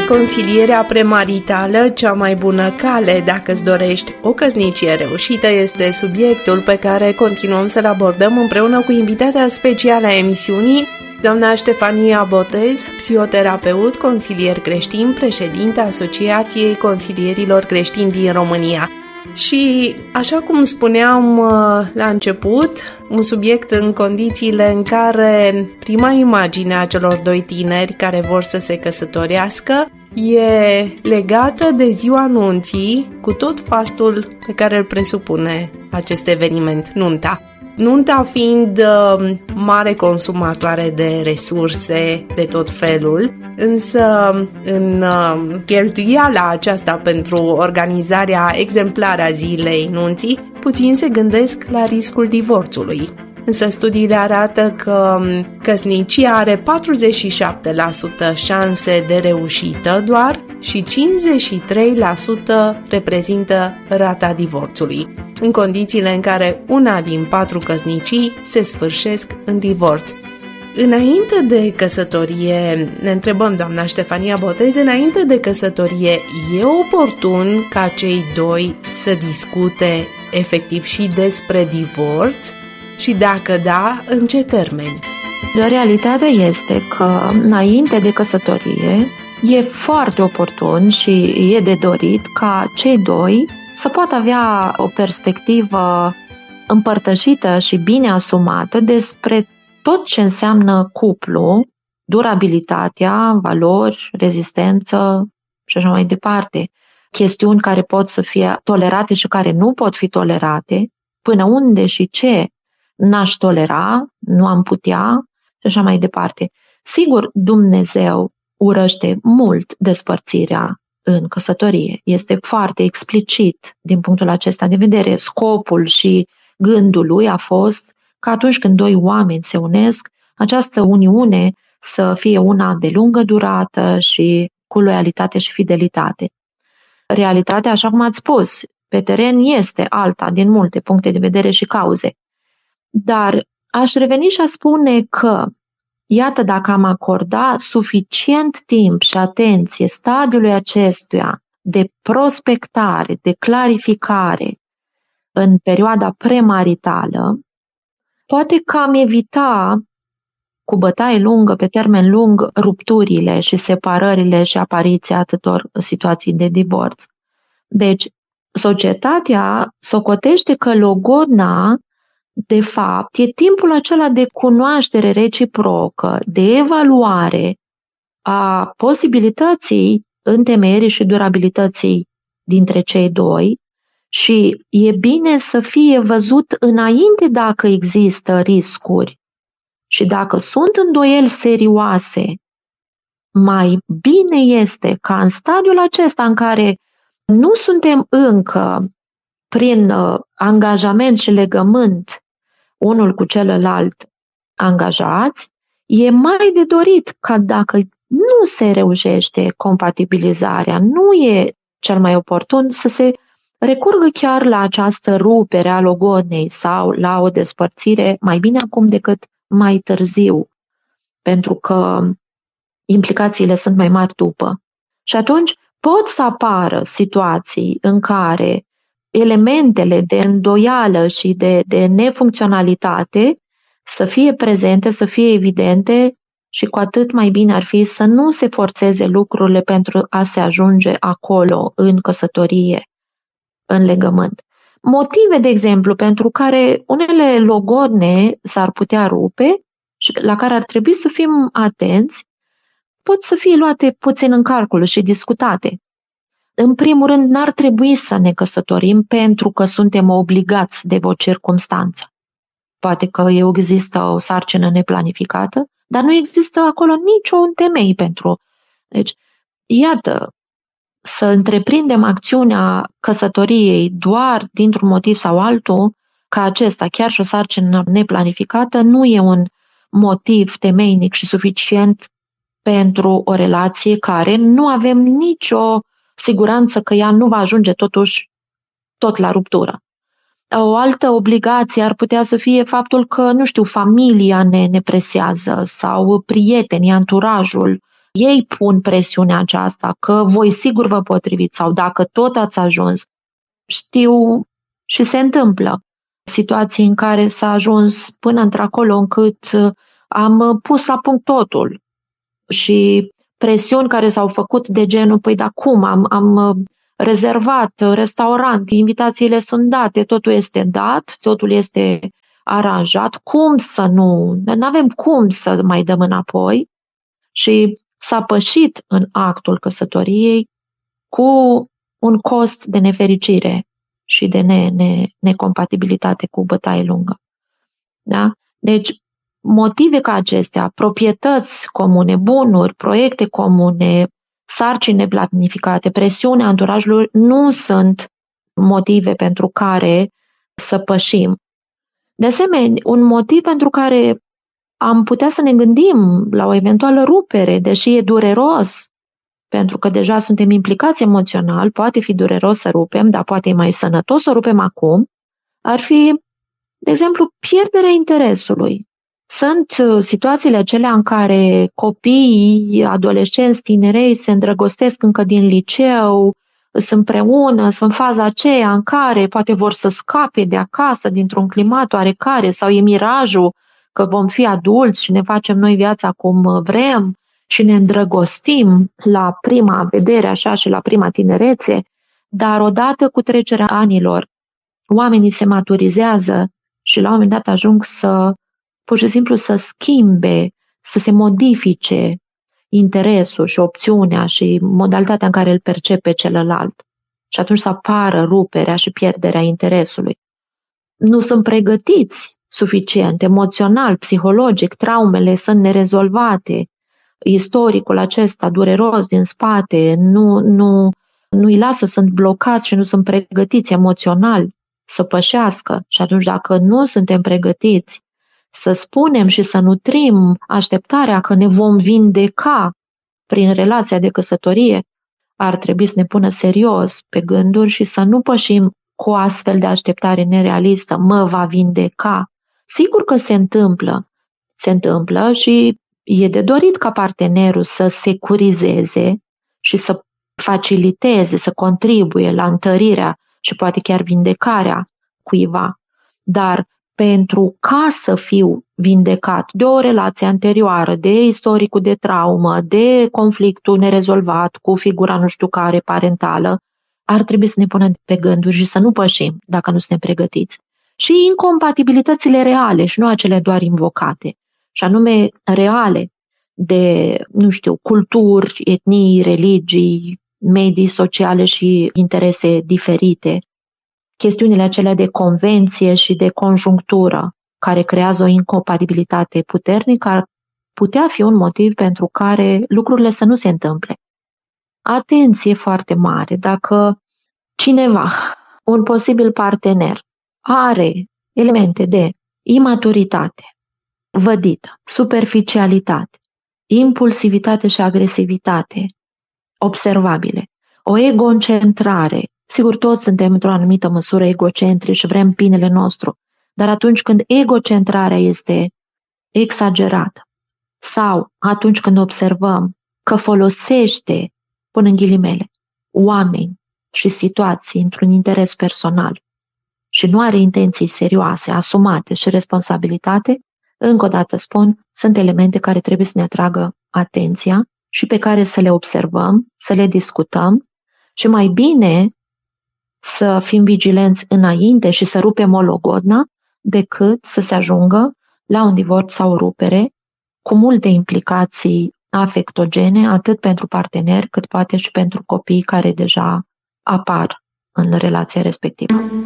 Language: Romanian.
Consilierea premaritală, cea mai bună cale dacă îți dorești o căsnicie reușită, este subiectul pe care continuăm să-l abordăm împreună cu invitata specială a emisiunii, doamna Ștefania Botez, psihoterapeut, consilier creștin, președinta Asociației Consilierilor Creștini din România. Și, așa cum spuneam la început, un subiect în condițiile în care prima imagine a celor doi tineri care vor să se căsătorească e legată de ziua nunții, cu tot fastul pe care îl presupune acest eveniment, nunta. Nunta fiind mare consumatoare de resurse de tot felul, însă în cheltuiala aceasta pentru organizarea exemplară a zilei nunții, puțin se gândesc la riscul divorțului. Însă studiile arată că căsnicia are 47% șanse de reușită doar și 53% reprezintă rata divorțului, în condițiile în care una din 4 căsnicii se sfârșesc în divorț. Înainte de căsătorie, ne întrebăm, doamna Ștefania Botez, înainte de căsătorie, e oportun ca cei doi să discute efectiv și despre divorț? Și dacă da, în ce termeni? Realitatea este că înainte de căsătorie e foarte oportun și e de dorit ca cei doi să poată avea o perspectivă împărtășită și bine asumată despre tot ce înseamnă cuplu, durabilitatea, valori, rezistență și așa mai departe. Chestiuni care pot să fie tolerate și care nu pot fi tolerate, până unde și ce n-aș tolera, nu am putea și așa mai departe. Sigur, Dumnezeu urăște mult despărțirea în căsătorie. Este foarte explicit din punctul acesta de vedere. Scopul și gândul lui a fost că atunci când doi oameni se unesc, această uniune să fie una de lungă durată și cu loialitate și fidelitate. Realitatea, așa cum ați spus, pe teren este alta din multe puncte de vedere și cauze. Dar aș reveni și a spune că, iată, dacă am acorda suficient timp și atenție stadiului acestuia de prospectare, de clarificare în perioada premaritală, poate că am evita cu bătaie lungă, pe termen lung, rupturile și separările și apariția atâtor situații de divorț. Deci, societatea socotește că logodna, de fapt, e timpul acela de cunoaștere reciprocă, de evaluare a posibilității întemeierii și durabilității dintre cei doi și e bine să fie văzut înainte dacă există riscuri și dacă sunt îndoieli serioase. Mai bine este ca în stadiul acesta în care nu suntem încă prin angajament și legământ unul cu celălalt angajați, e mai de dorit ca dacă nu se reușește compatibilizarea, nu e cel mai oportun să se recurgă chiar la această rupere a logodnei sau la o despărțire mai bine acum decât mai târziu, pentru că implicațiile sunt mai mari după. Și atunci pot să apară situații în care elementele de îndoială și de nefuncționalitate să fie prezente, să fie evidente și cu atât mai bine ar fi să nu se forțeze lucrurile pentru a se ajunge acolo, în căsătorie, în legământ. Motive, de exemplu, pentru care unele logodne s-ar putea rupe și la care ar trebui să fim atenți, pot să fie luate puțin în calcul și discutate. În primul rând, n-ar trebui să ne căsătorim pentru că suntem obligați de o circumstanță. Poate că există o sarcină neplanificată, dar nu există acolo niciun temei pentru. Deci, iată, să întreprindem acțiunea căsătoriei doar dintr-un motiv sau altul, ca acesta, chiar și o sarcină neplanificată, nu e un motiv temeinic și suficient pentru o relație care nu avem nicio siguranță că ea nu va ajunge totuși tot la ruptură. O altă obligație ar putea să fie faptul că, nu știu, familia ne presează sau prietenii, anturajul ei pun presiunea aceasta că voi sigur vă potriviți sau dacă tot ați ajuns. Știu și se întâmplă situații în care s-a ajuns până într-acolo încât am pus la punct totul și presiuni care s-au făcut de genul, păi dar cum, am rezervat restaurant, invitațiile sunt date, totul este dat, totul este aranjat, cum să nu avem cum să mai dăm înapoi și s-a pășit în actul căsătoriei cu un cost de nefericire și de necompatibilitate cu bătaie lungă. Da? Deci, motive ca acestea, proprietăți comune, bunuri, proiecte comune, sarcini neplanificate, presiunea anturajului nu sunt motive pentru care să pășim. De asemenea, un motiv pentru care am putea să ne gândim la o eventuală rupere, deși e dureros, pentru că deja suntem implicați emoțional, poate fi dureros să rupem, dar poate e mai sănătos să rupem acum, ar fi, de exemplu, pierderea interesului. Sunt situațiile acelea în care copiii, adolescenți, tinerei se îndrăgostesc încă din liceu, sunt împreună, sunt faza aceea în care poate vor să scape de acasă dintr-un climat oarecare sau e mirajul că vom fi adulți și ne facem noi viața cum vrem și ne îndrăgostim la prima vedere așa și la prima tinerețe, dar odată cu trecerea anilor oamenii se maturizează și la un moment dat ajung să pur și simplu să schimbe, să se modifice interesul și opțiunea și modalitatea în care îl percepe celălalt. Și atunci să apară ruperea și pierderea interesului. Nu sunt pregătiți suficient, emoțional, psihologic, traumele sunt nerezolvate, istoricul acesta dureros din spate nu îi lasă, sunt blocați și nu sunt pregătiți emoțional să pășească. Și atunci dacă nu suntem pregătiți să spunem și să nutrim așteptarea că ne vom vindeca prin relația de căsătorie, ar trebui să ne pună serios pe gânduri și să nu pășim cu o astfel de așteptare nerealistă, mă va vindeca. Sigur că se întâmplă și e de dorit ca partenerul să securizeze și să faciliteze, să contribuie la întărirea și poate chiar vindecarea cuiva. Dar pentru ca să fiu vindecat de o relație anterioară, de istoricul de traumă, de conflictul nerezolvat cu figura nu știu care parentală, ar trebui să ne punem pe gânduri și să nu pășim dacă nu suntem pregătiți. Și incompatibilitățile reale și nu acele doar invocate, și anume reale de, culturi, etnii, religii, medii sociale și interese diferite. Chestiunile acelea de convenție și de conjunctură care creează o incompatibilitate puternică ar putea fi un motiv pentru care lucrurile să nu se întâmple. Atenție foarte mare dacă cineva, un posibil partener, are elemente de imaturitate, vădită, superficialitate, impulsivitate și agresivitate observabile, o egocentrare. Sigur, toți suntem într-o anumită măsură egocentrici și vrem binele nostru, dar atunci când egocentrarea este exagerată sau atunci când observăm că folosește, pun în ghilimele, oameni și situații într-un interes personal și nu are intenții serioase, asumate și responsabilitate, încă o dată spun, sunt elemente care trebuie să ne atragă atenția și pe care să le observăm, să le discutăm și mai bine să fim vigilenți înainte și să rupem o logodnă decât să se ajungă la un divorț sau o rupere cu multe implicații afectogene, atât pentru parteneri cât poate și pentru copiii care deja apar în relația respectivă.